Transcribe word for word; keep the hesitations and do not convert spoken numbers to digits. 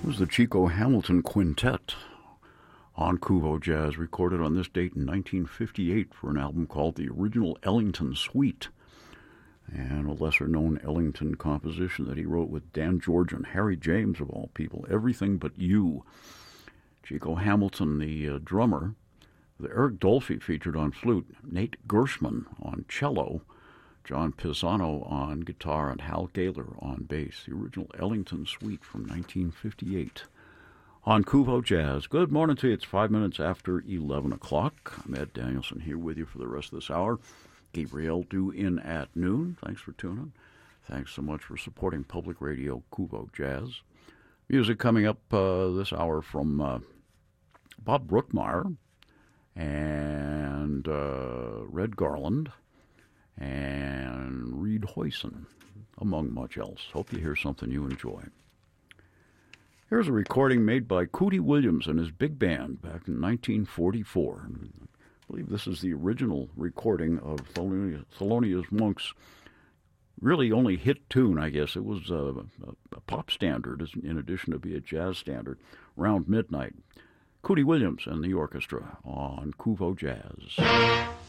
It was the Chico Hamilton Quintet on Kuvo Jazz, recorded on this date in nineteen fifty-eight for an album called The Original Ellington Suite, and a lesser-known Ellington composition that he wrote with Dan George and Harry James, of all people, Everything But You. Chico Hamilton, the uh, drummer, the Eric Dolphy featured on flute, Nate Gershman on cello, John Pisano on guitar, and Hal Gaylor on bass. The original Ellington Suite from nineteen fifty-eight. On Kuvo Jazz. Good morning to you. It's five minutes after eleven o'clock. I'm Ed Danielson here with you for the rest of this hour. Gabriel due in at noon. Thanks for tuning. Thanks so much for supporting Public Radio Kuvo Jazz. Music coming up uh, this hour from uh, Bob Brookmeyer and uh, Red Garland and Reed Hoyson, among much else. Hope you hear something you enjoy. Here's a recording made by Cootie Williams and his big band back in nineteen forty-four. I believe this is the original recording of Thelonious, Thelonious Monk's really only hit tune, I guess. It was a, a, a pop standard in addition to be a jazz standard, Round Midnight. Cootie Williams and the orchestra on Kuvo Jazz.